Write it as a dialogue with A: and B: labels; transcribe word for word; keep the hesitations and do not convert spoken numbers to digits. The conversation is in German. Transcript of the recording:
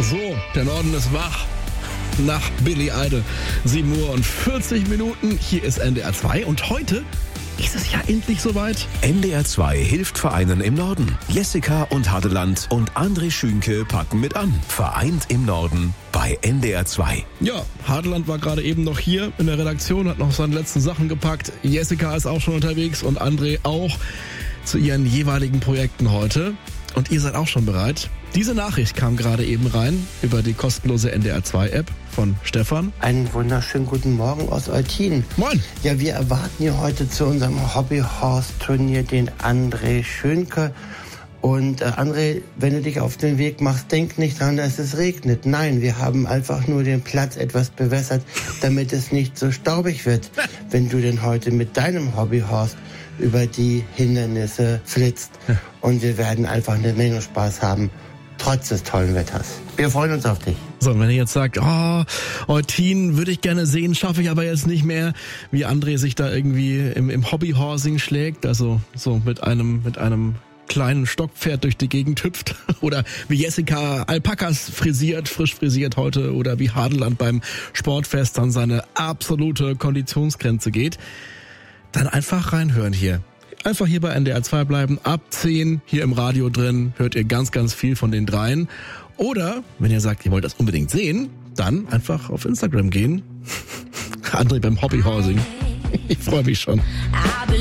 A: So, der Norden ist wach. Nach Billy Idol. sieben Uhr und vierzig Minuten. Hier ist N D R zwei und heute ist es ja endlich soweit.
B: N D R zwei hilft Vereinen im Norden. Jessica und Hadeland und André Schünke packen mit an. Vereint im Norden bei N D R zwei.
A: Ja, Hadeland war gerade eben noch hier in der Redaktion, hat noch seine letzten Sachen gepackt. Jessica ist auch schon unterwegs und André auch zu ihren jeweiligen Projekten heute. Und ihr seid auch schon bereit. Diese Nachricht kam gerade eben rein über die kostenlose N D R zwei App von Stefan.
C: Einen wunderschönen guten Morgen aus Eutin.
A: Moin.
C: Ja, wir erwarten hier heute zu unserem Hobbyhorse-Turnier den André Schönke. Und äh, André, wenn du dich auf den Weg machst, denk nicht dran, dass es regnet. Nein, wir haben einfach nur den Platz etwas bewässert, damit es nicht so staubig wird, wenn du denn heute mit deinem Hobbyhorse über die Hindernisse flitzt. Und wir werden einfach eine Menge Spaß haben, trotz des tollen Wetters. Wir freuen uns auf dich.
A: So, und wenn ihr jetzt sagt, oh, Eutin würde ich gerne sehen, schaffe ich aber jetzt nicht mehr, wie André sich da irgendwie im, im Hobbyhorsing schlägt, also so mit einem, mit einem kleinen Stockpferd durch die Gegend hüpft oder wie Jessica Alpakas frisiert, frisch frisiert heute oder wie Hadeland beim Sportfest dann seine absolute Konditionsgrenze geht, dann einfach reinhören hier. Einfach hier bei N D R zwei bleiben, ab zehn hier im Radio drin, hört ihr ganz, ganz viel von den dreien. Oder, wenn ihr sagt, ihr wollt das unbedingt sehen, dann einfach auf Instagram gehen. André beim Hobbyhorsing. Ich freue mich schon.